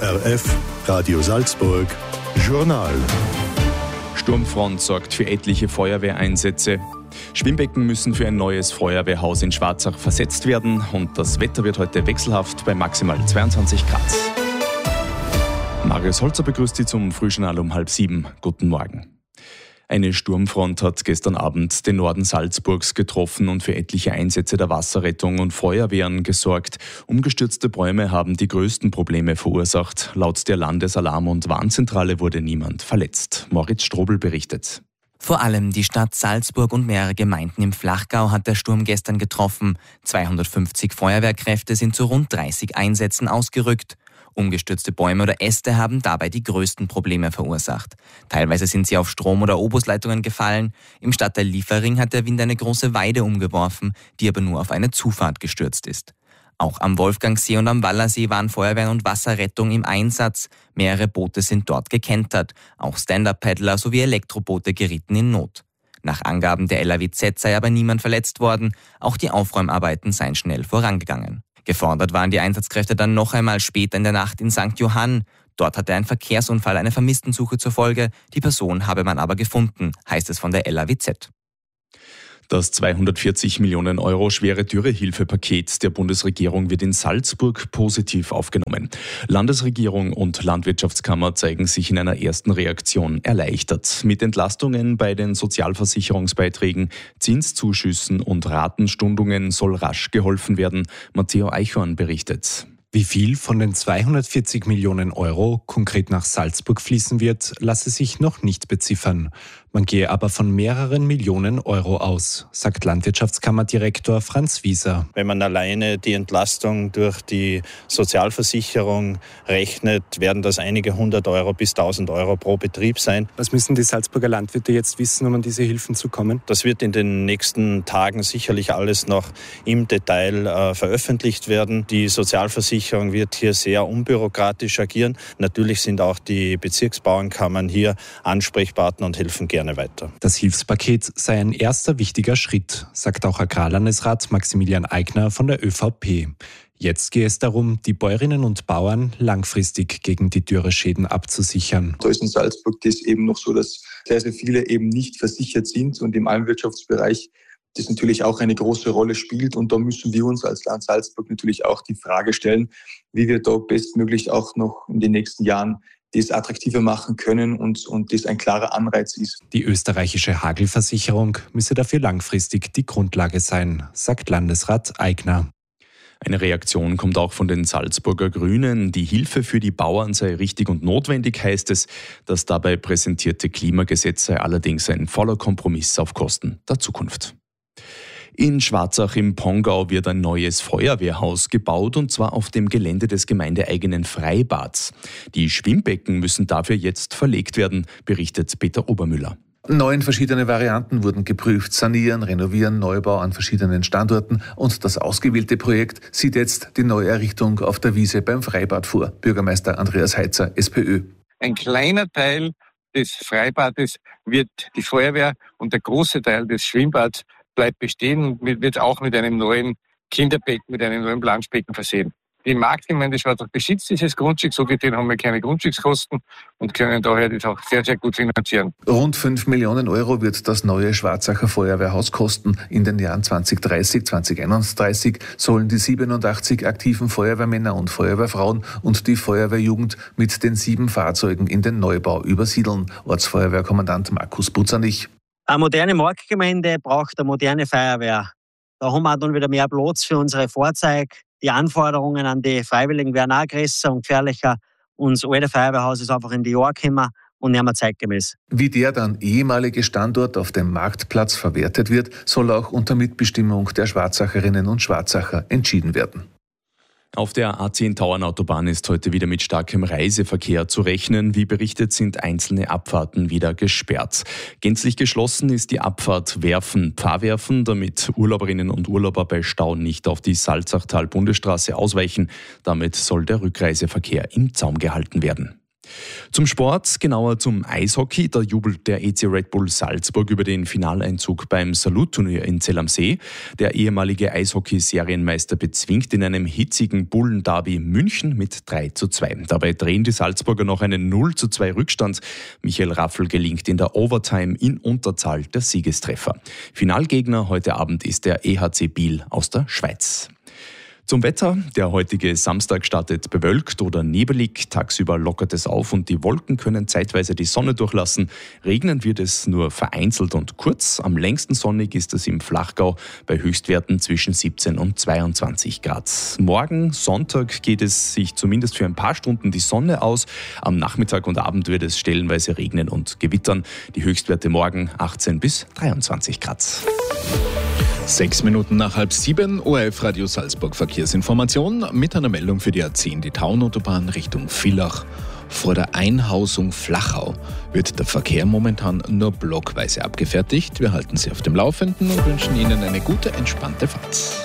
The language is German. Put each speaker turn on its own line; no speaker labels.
ORF Radio Salzburg Journal.
Sturmfront sorgt für etliche Feuerwehreinsätze. Schwimmbecken müssen für ein neues Feuerwehrhaus in Schwarzach versetzt werden und das Wetter wird heute wechselhaft bei maximal 22 Grad. Marius Holzer begrüßt Sie zum Frühjournal um 6:30. Guten Morgen. Eine Sturmfront hat gestern Abend den Norden Salzburgs getroffen und für etliche Einsätze der Wasserrettung und Feuerwehren gesorgt. Umgestürzte Bäume haben die größten Probleme verursacht. Laut der Landesalarm- und Warnzentrale wurde niemand verletzt. Moritz Strobel berichtet.
Vor allem die Stadt Salzburg und mehrere Gemeinden im Flachgau hat der Sturm gestern getroffen. 250 Feuerwehrkräfte sind zu rund 30 Einsätzen ausgerückt. Umgestürzte Bäume oder Äste haben dabei die größten Probleme verursacht. Teilweise sind sie auf Strom- oder Obusleitungen gefallen. Im Stadtteil Liefering hat der Wind eine große Weide umgeworfen, die aber nur auf eine Zufahrt gestürzt ist. Auch am Wolfgangsee und am Wallersee waren Feuerwehren und Wasserrettung im Einsatz. Mehrere Boote sind dort gekentert. Auch Stand-Up-Paddler sowie Elektroboote gerieten in Not. Nach Angaben der LAWZ sei aber niemand verletzt worden. Auch die Aufräumarbeiten seien schnell vorangegangen. Gefordert waren die Einsatzkräfte dann noch einmal später in der Nacht in St. Johann. Dort hatte ein Verkehrsunfall eine Vermisstensuche zur Folge. Die Person habe man aber gefunden, heißt es von der LAWZ.
Das 240 Millionen Euro schwere Dürrehilfepaket der Bundesregierung wird in Salzburg positiv aufgenommen. Landesregierung und Landwirtschaftskammer zeigen sich in einer ersten Reaktion erleichtert. Mit Entlastungen bei den Sozialversicherungsbeiträgen, Zinszuschüssen und Ratenstundungen soll rasch geholfen werden. Matteo Eichhorn berichtet.
Wie viel von den 240 Millionen Euro konkret nach Salzburg fließen wird, lasse sich noch nicht beziffern. Man gehe aber von mehreren Millionen Euro aus, sagt Landwirtschaftskammerdirektor Franz Wieser.
Wenn man alleine die Entlastung durch die Sozialversicherung rechnet, werden das einige 100 Euro bis 1000 Euro pro Betrieb sein.
Was müssen die Salzburger Landwirte jetzt wissen, um an diese Hilfen zu kommen?
Das wird in den nächsten Tagen sicherlich alles noch im Detail veröffentlicht werden. Die Sozialversicherung wird hier sehr unbürokratisch agieren. Natürlich sind auch die Bezirksbauernkammern hier Ansprechpartner und helfen gerne weiter.
Das Hilfspaket sei ein erster wichtiger Schritt, sagt auch Agrarlandesrat Maximilian Aigner von der ÖVP. Jetzt gehe es darum, die Bäuerinnen und Bauern langfristig gegen die Dürreschäden abzusichern.
Da ist in Salzburg das eben noch so, dass sehr, sehr viele eben nicht versichert sind und im Almwirtschaftsbereich das natürlich auch eine große Rolle spielt. Und da müssen wir uns als Land Salzburg natürlich auch die Frage stellen, wie wir da bestmöglich auch noch in den nächsten Jahren das attraktiver machen können und das ein klarer Anreiz ist.
Die österreichische Hagelversicherung müsse dafür langfristig die Grundlage sein, sagt Landesrat Aigner.
Eine Reaktion kommt auch von den Salzburger Grünen. Die Hilfe für die Bauern sei richtig und notwendig, heißt es. Das dabei präsentierte Klimagesetz sei allerdings ein voller Kompromiss auf Kosten der Zukunft. In Schwarzach im Pongau wird ein neues Feuerwehrhaus gebaut und zwar auf dem Gelände des gemeindeeigenen Freibads. Die Schwimmbecken müssen dafür jetzt verlegt werden, berichtet Peter Obermüller.
9 verschiedene Varianten wurden geprüft: Sanieren, Renovieren, Neubau an verschiedenen Standorten. Und das ausgewählte Projekt sieht jetzt die Neuerrichtung auf der Wiese beim Freibad vor. Bürgermeister Andreas Heitzer, SPÖ.
Ein kleiner Teil des Freibades wird die Feuerwehr und der große Teil des Schwimmbads bleibt bestehen und wird auch mit einem neuen Kinderbecken, mit einem neuen Planschbecken versehen. Die Marktgemeinde Schwarzach besitzt dieses Grundstück, so gesehen haben wir keine Grundstückskosten und können daher das auch sehr, sehr gut finanzieren.
Rund 5 Millionen Euro wird das neue Schwarzacher Feuerwehrhaus kosten. In den Jahren 2030, 2031 sollen die 87 aktiven Feuerwehrmänner und Feuerwehrfrauen und die Feuerwehrjugend mit den 7 Fahrzeugen in den Neubau übersiedeln. Ortsfeuerwehrkommandant Markus Butzernich.
Eine moderne Marktgemeinde braucht eine moderne Feuerwehr. Da haben wir dann wieder mehr Platz für unsere Fahrzeuge. Die Anforderungen an die Freiwilligen werden auch größer und gefährlicher. Unser altes Feuerwehrhaus ist einfach in die Jahre gekommen und nicht mehr zeitgemäß. Wie
der dann ehemalige Standort auf dem Marktplatz verwertet wird, soll auch unter Mitbestimmung der Schwarzacherinnen und Schwarzacher entschieden werden.
Auf der A10 Tauernautobahn ist heute wieder mit starkem Reiseverkehr zu rechnen. Wie berichtet, sind einzelne Abfahrten wieder gesperrt. Gänzlich geschlossen ist die Abfahrt Werfen-Pfarrwerfen, damit Urlauberinnen und Urlauber bei Stau nicht auf die Salzachtal-Bundesstraße ausweichen. Damit soll der Rückreiseverkehr im Zaum gehalten werden. Zum Sport, genauer zum Eishockey. Da jubelt der EC Red Bull Salzburg über den Finaleinzug beim Salutturnier in Zell am See. Der ehemalige Eishockey-Serienmeister bezwingt in einem hitzigen Bullen-Derby München mit 3:2. Dabei drehen die Salzburger noch einen 0:2 Rückstand. Michael Raffl gelingt in der Overtime in Unterzahl der Siegestreffer. Finalgegner heute Abend ist der EHC Biel aus der Schweiz. Zum Wetter. Der heutige Samstag startet bewölkt oder nebelig. Tagsüber lockert es auf und die Wolken können zeitweise die Sonne durchlassen. Regnen wird es nur vereinzelt und kurz. Am längsten sonnig ist es im Flachgau bei Höchstwerten zwischen 17 und 22 Grad. Morgen, Sonntag, geht es sich zumindest für ein paar Stunden die Sonne aus. Am Nachmittag und Abend wird es stellenweise regnen und gewittern. Die Höchstwerte morgen 18 bis 23 Grad.
6 Minuten nach 6:30, ORF Radio Salzburg Verkehrsinformation mit einer Meldung für die A10, die Taunautobahn Richtung Villach. Vor der Einhausung Flachau wird der Verkehr momentan nur blockweise abgefertigt. Wir halten Sie auf dem Laufenden und wünschen Ihnen eine gute, entspannte Fahrt.